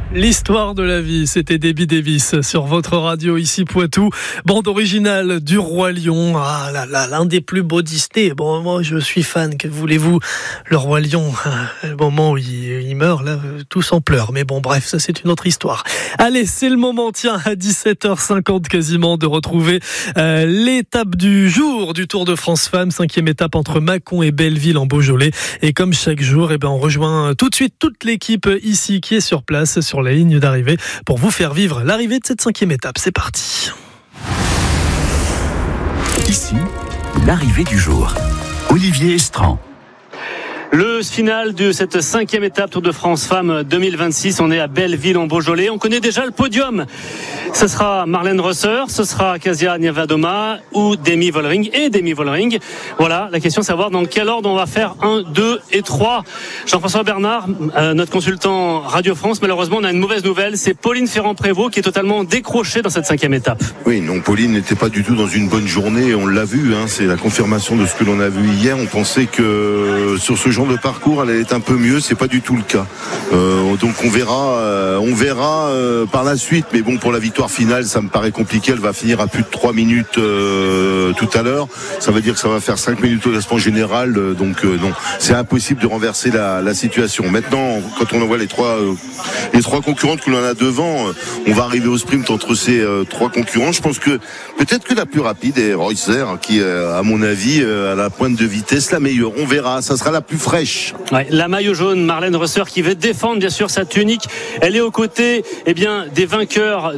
L'histoire de la vie, c'était Debbie Davis sur votre radio ici Poitou. Bande originale du Roi Lion. Ah là là, l'un des plus beaux Disney. Bon, moi je suis fan, que voulez-vous. Le Roi Lion, le moment où il meurt, là, tous en pleurent. Mais bon, bref, ça c'est une autre histoire. Allez, c'est le moment, tiens, à 17h50 quasiment, de retrouver l'étape du jour du Tour de France Femmes. 5e étape entre Mâcon et Belleville en Beaujolais. Et comme chaque jour, on rejoint tout de suite toute l'équipe ici qui est sur place, sur la ligne d'arrivée, pour vous faire vivre l'arrivée de cette 5e étape. C'est parti. Ici, l'arrivée du jour. Olivier Estran. Le final de cette 5e étape Tour de France Femmes 2026. On est à Belleville en Beaujolais. On connaît déjà le podium. Ce sera Marlène Rosser, ce sera Kasia Niewiadoma ou Demi Vollering et Demi Vollering. Voilà, la question c'est savoir dans quel ordre on va faire 1, 2 et 3. Jean-François Bernard, notre consultant Radio France, malheureusement on a une mauvaise nouvelle. C'est Pauline Ferrand-Prévot qui est totalement décrochée dans cette 5e étape. Oui, non, Pauline n'était pas du tout dans une bonne journée. On l'a vu, c'est la confirmation de ce que l'on a vu hier. On pensait que sur ce genre de parcours, elle allait être un peu mieux. C'est pas du tout le cas. Donc on verra par la suite. Mais bon, pour la victoire finale, ça me paraît compliqué. Elle va finir à plus de 3 minutes tout à l'heure. Ça veut dire que ça va faire 5 minutes au classement général. Donc non, c'est impossible de renverser la situation. Maintenant, quand on envoie les trois concurrentes que l'on a devant, on va arriver au sprint entre ces trois concurrents. Je pense que peut-être que la plus rapide est Reusser, qui à mon avis à la pointe de vitesse la meilleure. On verra, ça sera la plus fraîche. Ouais, la maillot jaune, Marlène Rosser, qui veut défendre bien sûr sa tunique. Elle est aux côtés des vainqueurs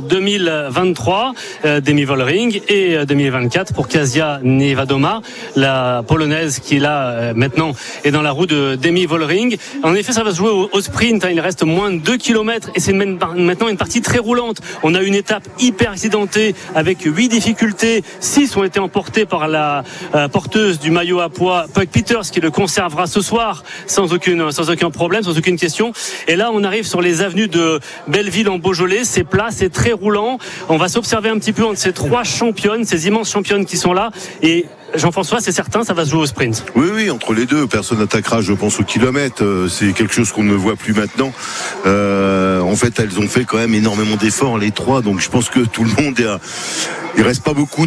2023, Demi Vollering, et 2024 pour Kasia Niewiadoma, la polonaise qui là maintenant est dans la roue de Demi Vollering. En effet, ça va se jouer au sprint. Il reste moins de 2 km et c'est maintenant une partie très roulante. On a une étape hyper accidentée avec 8 difficultés. 6 ont été emportées par la porteuse du maillot à pois, Puck Peters, qui le conservera ce soir sans aucun problème, sans aucune question. Et là, on arrive sur les avenues de Belleville en Beaujolais. C'est plat, c'est très roulant. On va s'observer un petit peu entre ces trois championnes, ces immenses championnes qui sont là. Et Jean-François, c'est certain, ça va se jouer au sprint. Oui, entre les deux, personne n'attaquera, je pense, au kilomètre. C'est quelque chose qu'on ne voit plus maintenant. En fait, elles ont fait quand même énormément d'efforts, les trois. Donc, je pense que tout le monde il reste pas beaucoup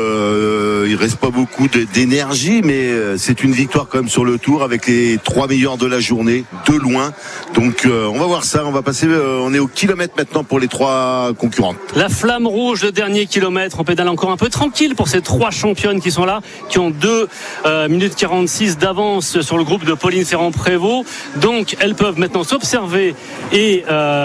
d'énergie, mais c'est une victoire quand même sur le Tour avec les trois meilleurs de la journée, de loin. Donc, on va voir ça. On va passer. On est au kilomètre maintenant pour les trois concurrentes. La flamme rouge, le dernier kilomètre. On pédale encore un peu tranquille pour ces trois championnes qui sont là, qui ont 2 minutes 46 d'avance sur le groupe de Pauline Ferrand-Prévot. Donc elles peuvent maintenant s'observer et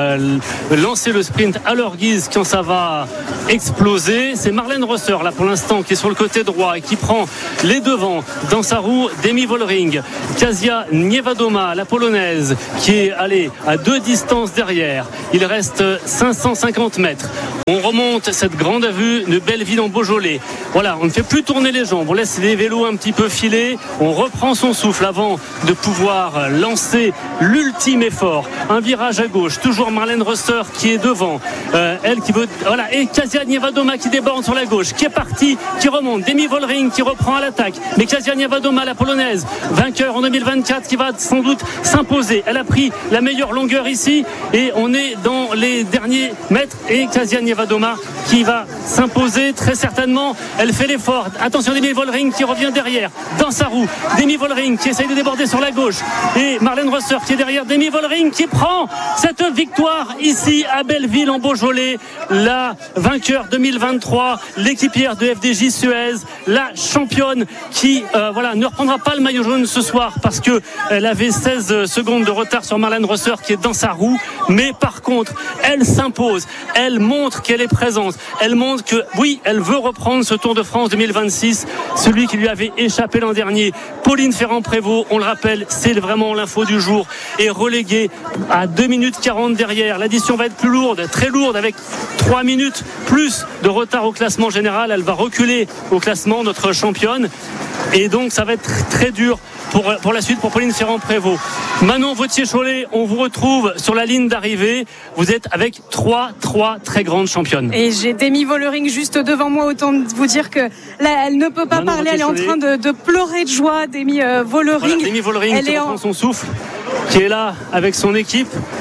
lancer le sprint à leur guise quand ça va exploser. C'est Marlène Rosser là pour l'instant qui est sur le côté droit et qui prend les devants dans sa roue. Demi Vollering, Kasia Niewiadoma, la polonaise, qui est allée à 2 distances derrière. Il reste 550 mètres. On remonte cette grande avenue de Belleville en Beaujolais. Voilà, on ne fait plus tourner les jambes, on laisse les vélos un petit peu filer, on reprend son souffle avant de pouvoir lancer l'ultime effort. Un virage à gauche, toujours Marlène Rosser qui est devant, elle qui veut, voilà, et Kasia Niewiadoma qui déborde sur la gauche, qui est partie, qui remonte, Demi Vollering qui reprend à l'attaque, mais Kasia Niewiadoma, la polonaise, vainqueur en 2024, qui va sans doute s'imposer. Elle a pris la meilleure longueur ici et on est dans les derniers mètres et Kasia Niewiadoma qui va s'imposer très certainement. Elle fait l'effort. Attention, Demi Vollering qui revient derrière dans sa roue. Demi Vollering qui essaye de déborder sur la gauche et Marlène Rosser qui est derrière. Demi Vollering qui prend cette victoire ici à Belleville en Beaujolais. La vainqueur 2023, l'équipière de FDJ Suez, la championne qui ne reprendra pas le maillot jaune ce soir parce que elle avait 16 secondes de retard sur Marlène Rosser qui est dans sa roue. Mais par contre, elle s'impose. Elle montre qu'elle est présente. Elle montre que oui, elle veut reprendre ce Tour de France 2026, celui qui lui avait échappé l'an dernier. Pauline Ferrand-Prévot, on le rappelle, c'est vraiment l'info du jour, est reléguée à 2 minutes 40 derrière. L'addition va être plus lourde, très lourde, avec 3 minutes plus de retard au classement général. Elle va reculer au classement, notre championne, et donc ça va être très dur pour la suite pour Pauline Ferrand-Prévot. Manon Vautier-Cholet, on vous retrouve sur la ligne d'arrivée. Vous êtes avec trois très grandes championnes. Et j'ai Demi Vollering juste devant moi, autant vous dire que là, elle ne peut pas parler, elle est en train de pleurer de joie. Demi Vollering, voilà, Demi Vollering qui reprend son souffle, qui est là avec son équipe.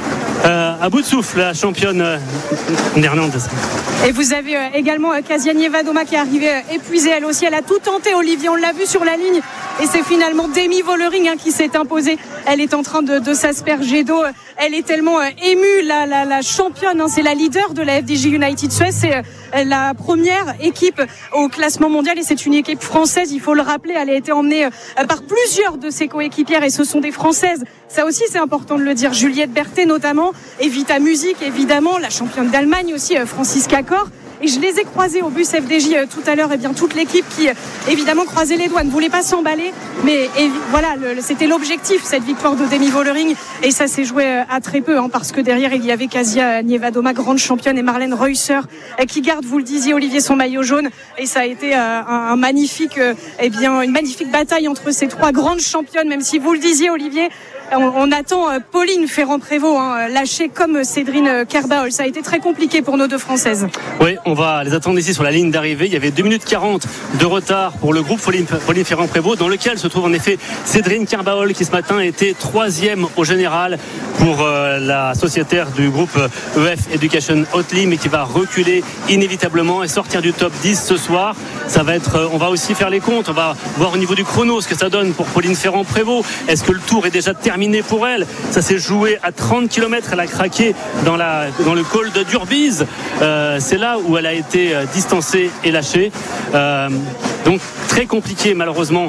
à bout de souffle, la championne néerlandaise. Et vous avez également Kasia Nievadoma qui est arrivée épuisée elle aussi. Elle a tout tenté, Olivier, on l'a vu sur la ligne. Et c'est finalement Demi Vollering qui s'est imposée. Elle est en train de s'asperger d'eau. Elle est tellement émue, la championne. C'est la leader de la FDJ United Suez. C'est la première équipe au classement mondial et c'est une équipe française. Il faut le rappeler, elle a été emmenée par plusieurs de ses coéquipières et ce sont des Françaises. Ça aussi, c'est important de le dire. Juliette Berthet notamment, Evita Music évidemment, la championne d'Allemagne aussi, Franziska Kor. Et je les ai croisés au bus FDJ tout à l'heure. Et bien toute l'équipe qui évidemment croisait les doigts, ne voulait pas s'emballer. Mais voilà, c'était l'objectif, cette victoire de Demi Vollering. Et ça s'est joué à très peu, parce que derrière il y avait Kasia Nievadoma, grande championne, et Marlène Reusser qui garde, vous le disiez Olivier, son maillot jaune. Et ça a été une magnifique bataille entre ces trois grandes championnes. Même si vous le disiez Olivier, on attend Pauline Ferrand-Prévot lâcher comme Cédrine Kerbaol. Ça a été très compliqué pour nos deux Françaises. Oui, on va les attendre ici sur la ligne d'arrivée. Il y avait 2 minutes 40 de retard pour le groupe Pauline Ferrand-Prévot, dans lequel se trouve en effet Cédrine Kerbaol, qui ce matin était 3e au général pour la sociétaire du groupe EF Education Hotly, mais qui va reculer inévitablement et sortir du top 10 ce soir. Ça va être, on va aussi faire les comptes, on va voir au niveau du chrono ce que ça donne pour Pauline Ferrand-Prévot. Est-ce que le tour est déjà terminé pour elle? Ça s'est joué à 30 km. Elle a craqué dans le col de Durbiz. C'est là où elle a été distancée et lâchée. Donc très compliqué malheureusement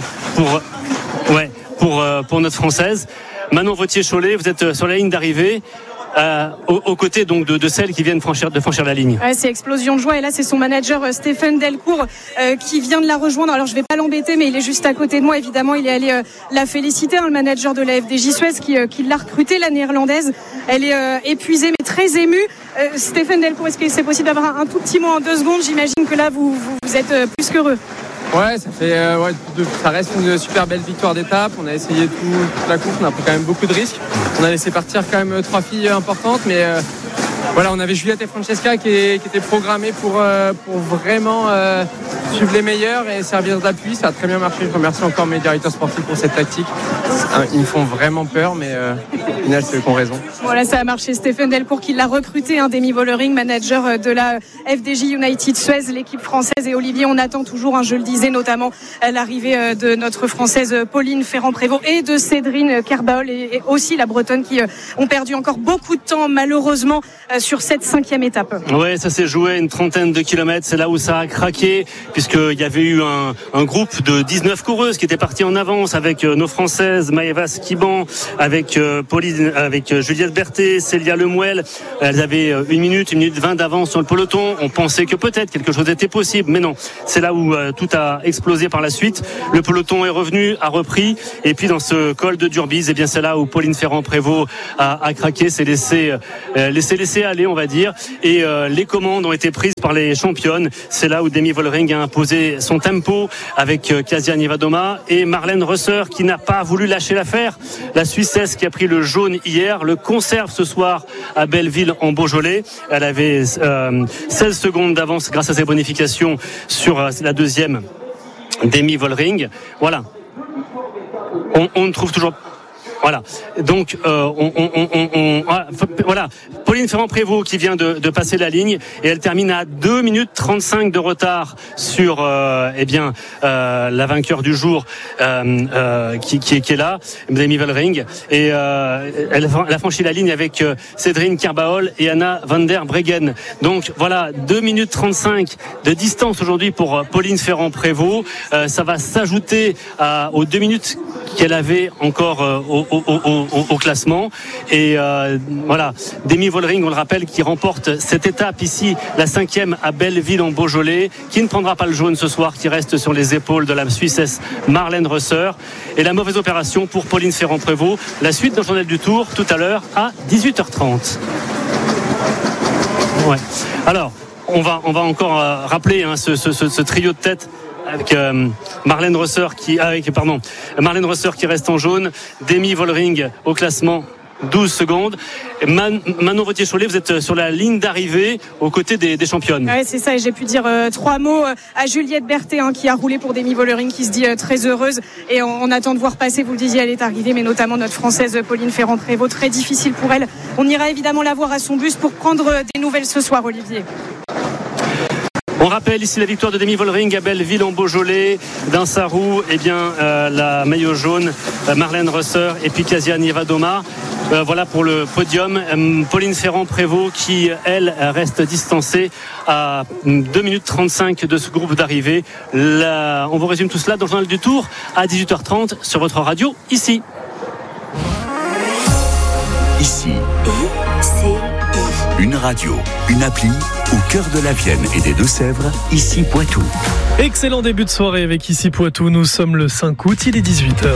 pour notre Française. Manon Vautier-Cholet, vous êtes sur la ligne d'arrivée. Aux côtés donc de celles qui viennent de franchir la ligne. C'est explosion de joie et là c'est son manager Stéphane Delcourt qui vient de la rejoindre. Alors je vais pas l'embêter mais il est juste à côté de moi, évidemment il est allé la féliciter, le manager de la FDJ Suez qui l'a recrutée, la néerlandaise. Elle est épuisée mais très émue. Stéphane Delcourt, est-ce que c'est possible d'avoir un tout petit mot en 2 secondes? J'imagine que là vous êtes plus qu'heureux. Ouais, ça reste une super belle victoire d'étape. On a essayé toute la course, on a pris quand même beaucoup de risques. On a laissé partir quand même 3 filles importantes, mais voilà, on avait Juliette et Francesca qui étaient programmées pour vraiment suivre les meilleurs et servir d'appui. Ça a très bien marché. Je remercie encore mes directeurs sportifs pour cette tactique. Ils me font vraiment peur, mais au final, c'est eux qui ont raison. Voilà, ça a marché. Stéphane Delcourt qui l'a recruté, Demi Vollering, manager de la FDJ United Suez, l'équipe française. Et Olivier, on attend toujours, je le disais, notamment l'arrivée de notre Française Pauline Ferrand-Prévot et de Cédrine Kerbaol et aussi la Bretonne qui ont perdu encore beaucoup de temps, malheureusement, sur cette 5e étape. Ouais, ça s'est joué une 30aine de kilomètres. C'est là où ça a craqué, puisqu'il y avait eu un groupe de 19 coureuses qui étaient parties en avance avec nos Françaises, Maëva Skiban, avec Pauline, avec Juliette Berthet, Célia Lemouel. Elles avaient 1 minute 20 d'avance sur le peloton. On pensait que peut-être quelque chose était possible, mais non. C'est là où tout a explosé par la suite. Le peloton est revenu, a repris, et puis dans ce col de Durbiz, eh bien c'est là où Pauline Ferrand-Prévot a craqué, s'est laissé aller, on va dire, et les commandes ont été prises par les championnes. C'est là où Demi Vollering a imposé son tempo avec Kasia Nievadoma et Marlène Reusser qui n'a pas voulu lâcher l'affaire. La Suissesse qui a pris le jaune hier le conserve ce soir à Belleville en Beaujolais. Elle avait 16 secondes d'avance grâce à ses bonifications sur la deuxième Demi Vollering. Voilà. On ne trouve toujours. Voilà. Donc, voilà. Pauline Ferrand-Prévot qui vient de passer la ligne et elle termine à 2 minutes 35 de retard sur, la vainqueur du jour, qui est là, Demi Vollering. Et, elle a franchi la ligne avec Cédrine Kerbaol et Anna van der Breggen. Donc, voilà, 2 minutes 35 de distance aujourd'hui pour Pauline Ferrand-Prévot. Ça va s'ajouter aux 2 minutes qu'elle avait encore au classement. Et voilà, Demi Vollering, on le rappelle, qui remporte cette étape ici, la 5e à Belleville en Beaujolais, qui ne prendra pas le jaune ce soir, qui reste sur les épaules de la Suissesse Marlène Reusser. Et la mauvaise opération pour Pauline Ferrand-Prévot. La suite dans le journal du Tour tout à l'heure à 18h30. Ouais. Alors, on va encore rappeler ce trio de tête avec Marlène Reusser qui reste en jaune, Demi Vollering au classement 12 secondes. Manon Vautier-Cholet, vous êtes sur la ligne d'arrivée aux côtés des championnes. Ouais, c'est ça, et j'ai pu dire 3 mots à Juliette Berthet, qui a roulé pour Demi Vollering, qui se dit très heureuse, et on attend de voir passer, vous le disiez, elle est arrivée, mais notamment notre Française Pauline Ferrand-Prévot, très difficile pour elle. On ira évidemment la voir à son bus pour prendre des nouvelles ce soir, Olivier. On rappelle ici la victoire de Demi Vollering à Belleville en Beaujolais, d'Insarou, la maillot jaune, Marlène Rösser et puis Kasia Nieva-Doma. Voilà pour le podium. Pauline Ferrand-Prévôt qui, elle, reste distancée à 2 minutes 35 de ce groupe d'arrivée. On vous résume tout cela dans le journal du Tour à 18h30 sur votre radio, ici. Ici. Une radio, une appli au cœur de la Vienne et des Deux-Sèvres, ici Poitou. Excellent début de soirée avec Ici Poitou. Nous sommes le 5 août, il est 18h.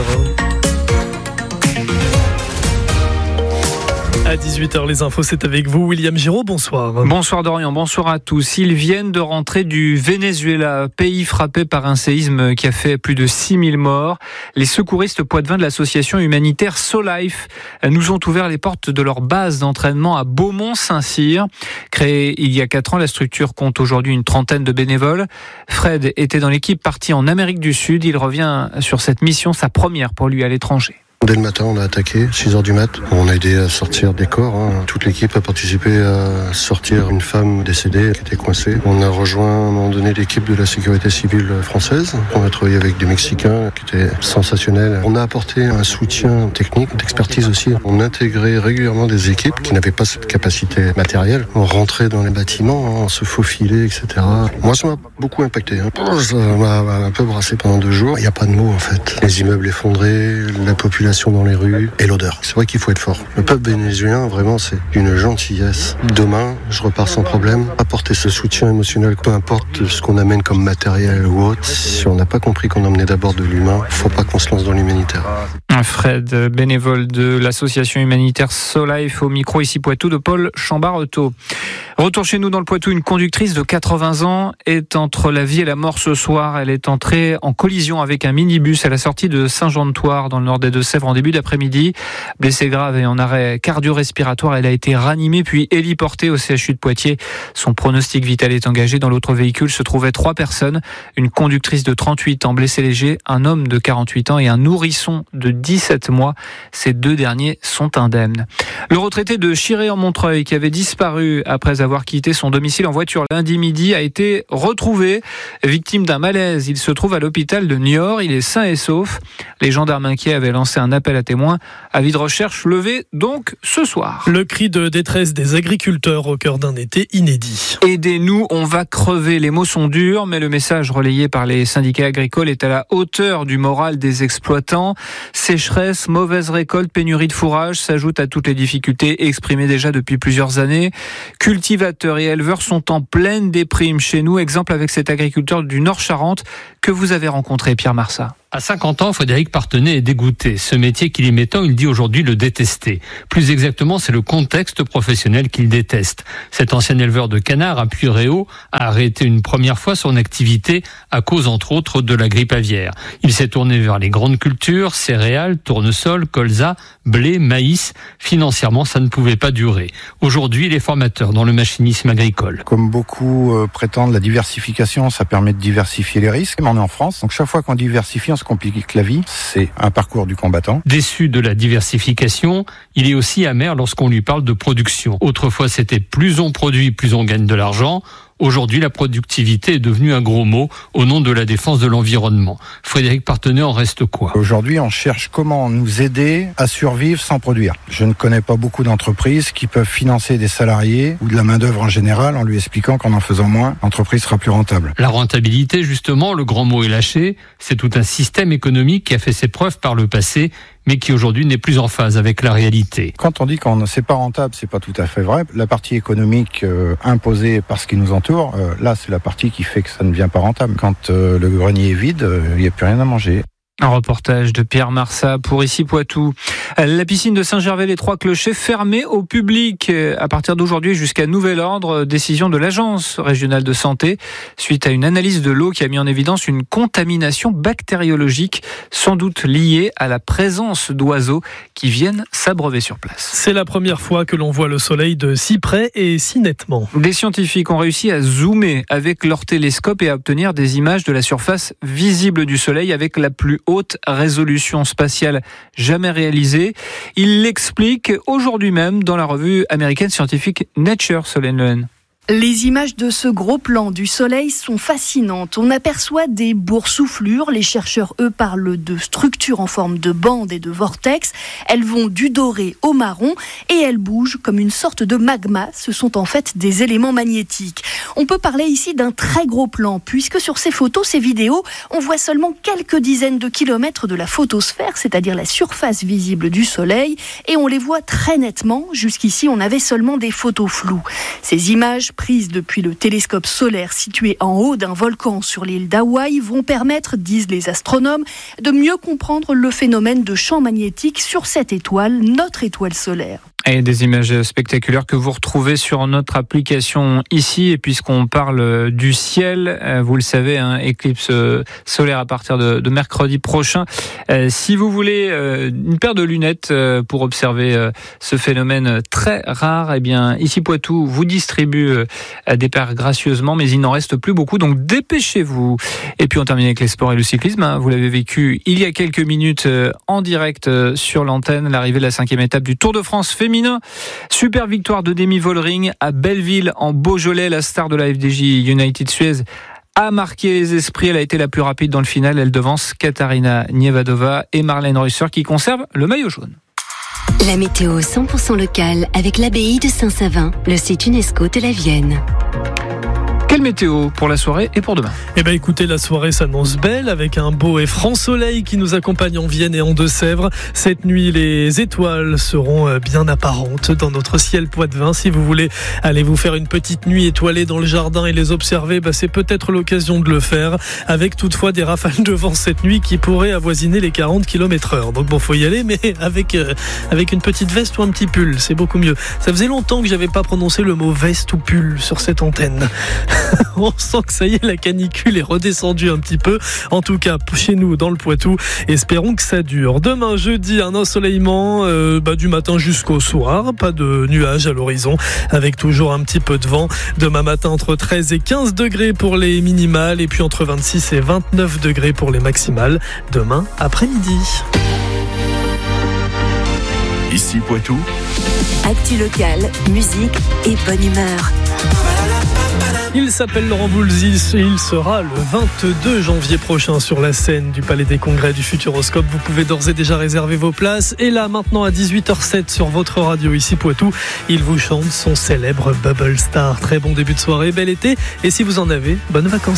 À 18h, les infos, c'est avec vous, William Giraud, bonsoir. Bonsoir Dorian, bonsoir à tous. Ils viennent de rentrer du Venezuela, pays frappé par un séisme qui a fait plus de 6000 morts. Les secouristes poitevins de l'association humanitaire SoLife nous ont ouvert les portes de leur base d'entraînement à Beaumont-Saint-Cyr. Créée il y a 4 ans, la structure compte aujourd'hui une 30aine de bénévoles. Fred était dans l'équipe partie en Amérique du Sud. Il revient sur cette mission, sa première pour lui à l'étranger. Dès le matin, on a attaqué, 6h du mat. On a aidé à sortir des corps. Toute l'équipe a participé à sortir une femme décédée qui était coincée. On a rejoint à un moment donné l'équipe de la sécurité civile française. On a travaillé avec des Mexicains qui étaient sensationnels. On a apporté un soutien technique, d'expertise aussi. On intégrait régulièrement des équipes qui n'avaient pas cette capacité matérielle. On rentrait dans les bâtiments, on se faufilait, etc. Moi, ça m'a beaucoup impacté. Ça m'a un peu brassé pendant 2 jours. Il n'y a pas de mots, en fait. Les immeubles effondrés, la population dans les rues et l'odeur. C'est vrai qu'il faut être fort. Le peuple vénézuélien, vraiment, c'est une gentillesse. Demain, je repars sans problème. Apporter ce soutien émotionnel, peu importe ce qu'on amène comme matériel ou autre. Si on n'a pas compris qu'on emmenait d'abord de l'humain, il ne faut pas qu'on se lance dans l'humanitaire. Fred, bénévole de l'association humanitaire SoLife, au micro ici Poitou de Paul Chambarreteau. Retour chez nous dans le Poitou, une conductrice de 80 ans est entre la vie et la mort ce soir. Elle est entrée en collision avec un minibus à la sortie de Saint-Jean-de-Thouars dans le nord des Deux-Sèvres en début d'après-midi. Blessée grave et en arrêt cardio-respiratoire, elle a été ranimée puis héliportée au CHU de Poitiers. Son pronostic vital est engagé. Dans l'autre véhicule se trouvaient 3 personnes. Une conductrice de 38 ans blessée léger, un homme de 48 ans et un nourrisson de 17 mois. Ces 2 derniers sont indemnes. Le retraité de Chiré-en-Montreuil, qui avait disparu après avoir quitté son domicile en voiture lundi midi, a été retrouvé victime d'un malaise. Il se trouve à l'hôpital de Niort. Il est sain et sauf. Les gendarmes inquiets avaient lancé un appel à témoins. Avis de recherche levé donc ce soir. Le cri de détresse des agriculteurs au cœur d'un été inédit. Aidez-nous, on va crever. Les mots sont durs, mais le message relayé par les syndicats agricoles est à la hauteur du moral des exploitants. Sécheresse, mauvaise récolte, pénurie de fourrage s'ajoutent à toutes les difficultés exprimées déjà depuis plusieurs années. Cultivateurs et éleveurs sont en pleine déprime chez nous. Exemple avec cet agriculteur du Nord-Charente que vous avez rencontré, Pierre Marsat. À 50 ans, Frédéric Partenay est dégoûté. Ce métier qu'il aimait tant, il dit aujourd'hui le détester. Plus exactement, c'est le contexte professionnel qu'il déteste. Cet ancien éleveur de canards à Puyréau a arrêté une première fois son activité à cause, entre autres, de la grippe aviaire. Il s'est tourné vers les grandes cultures, céréales, tournesol, colza, blé, maïs. Financièrement, ça ne pouvait pas durer. Aujourd'hui, il est formateur dans le machinisme agricole. Comme beaucoup prétendent, la diversification, ça permet de diversifier les risques. On est en France, donc chaque fois qu'on diversifie, on se complique la vie. C'est un parcours du combattant. Déçu de la diversification, il est aussi amer lorsqu'on lui parle de production. Autrefois, c'était plus on produit, plus on gagne de l'argent. Aujourd'hui, la productivité est devenue un gros mot au nom de la défense de l'environnement. Frédéric Partenay en reste quoi ? Aujourd'hui, on cherche comment nous aider à survivre sans produire. Je ne connais pas beaucoup d'entreprises qui peuvent financer des salariés ou de la main-d'œuvre en général en lui expliquant qu'en en faisant moins, l'entreprise sera plus rentable. La rentabilité, justement, le grand mot est lâché. C'est tout un système économique qui a fait ses preuves par le passé, mais qui aujourd'hui n'est plus en phase avec la réalité. Quand on dit qu'on c'est pas rentable, c'est pas tout à fait vrai. La partie économique imposée par ce qui nous entoure, là c'est la partie qui fait que ça ne devient pas rentable. Quand le grenier est vide, il n'y a plus rien à manger. Un reportage de Pierre Marsat pour Ici Poitou. La piscine de Saint-Gervais-les-Trois-Clochers fermée au public à partir d'aujourd'hui jusqu'à nouvel ordre. Décision de l'Agence régionale de santé suite à une analyse de l'eau qui a mis en évidence une contamination bactériologique, sans doute liée à la présence d'oiseaux qui viennent s'abreuver sur place. C'est la première fois que l'on voit le soleil de si près et si nettement. Des scientifiques ont réussi à zoomer avec leur télescope et à obtenir des images de la surface visible du soleil avec la plus haute résolution spatiale jamais réalisée. Il l'explique aujourd'hui même dans la revue américaine scientifique Nature, Solène Lehen. Les images de ce gros plan du soleil sont fascinantes. On aperçoit des boursouflures. Les chercheurs, eux, parlent de structures en forme de bande et de vortex. Elles vont du doré au marron et elles bougent comme une sorte de magma. Ce sont en fait des éléments magnétiques. On peut parler ici d'un très gros plan puisque sur ces photos, ces vidéos, on voit seulement quelques dizaines de kilomètres de la photosphère, c'est-à-dire la surface visible du soleil, et on les voit très nettement. Jusqu'ici, on avait seulement des photos floues. Ces images prises depuis le télescope solaire situé en haut d'un volcan sur l'île d'Hawaï vont permettre, disent les astronomes, de mieux comprendre le phénomène de champ magnétique sur cette étoile, notre étoile solaire. Et des images spectaculaires que vous retrouvez sur notre application ici. Et puisqu'on parle du ciel, vous le savez, éclipse solaire à partir de mercredi prochain. Si vous voulez une paire de lunettes pour observer ce phénomène très rare, eh bien, Ici Poitou vous distribue des paires gracieusement, mais il n'en reste plus beaucoup, donc dépêchez-vous. Et puis on termine avec les sports et le cyclisme. Vous l'avez vécu il y a quelques minutes en direct sur l'antenne, l'arrivée de la 5e étape du Tour de France féminin. Super victoire de Demi Vollering à Belleville en Beaujolais. La star de la FDJ United Suez a marqué les esprits. Elle a été la plus rapide dans le final. Elle devance Katarina Nievadova et Marlène Reusser qui conservent le maillot jaune. La météo 100% locale avec l'abbaye de Saint-Savin, le site UNESCO de la Vienne. Quelle météo pour la soirée et pour demain? Eh bien écoutez, la soirée s'annonce belle avec un beau et franc soleil qui nous accompagne en Vienne et en Deux-Sèvres. Cette nuit, les étoiles seront bien apparentes dans notre ciel poitevin. Si vous voulez aller vous faire une petite nuit étoilée dans le jardin et les observer, c'est peut-être l'occasion de le faire, avec toutefois des rafales de vent cette nuit qui pourraient avoisiner les 40 km/h. Donc bon, faut y aller, mais avec une petite veste ou un petit pull, c'est beaucoup mieux. Ça faisait longtemps que j'avais pas prononcé le mot veste ou pull sur cette antenne. On sent que ça y est, la canicule est redescendue un petit peu. En tout cas, chez nous, dans le Poitou, espérons que ça dure. Demain, jeudi, un ensoleillement du matin jusqu'au soir. Pas de nuages à l'horizon, avec toujours un petit peu de vent. Demain matin, entre 13 et 15 degrés pour les minimales, et puis entre 26 et 29 degrés pour les maximales. Demain après-midi. Ici Poitou. Actu locale, musique et bonne humeur. Il s'appelle Laurent Voulzy et il sera le 22 janvier prochain sur la scène du Palais des Congrès du Futuroscope. Vous pouvez d'ores et déjà réserver vos places. Et là, maintenant, à 18h07 sur votre radio Ici Poitou, il vous chante son célèbre Bubble Star. Très bon début de soirée, bel été. Et si vous en avez, bonnes vacances.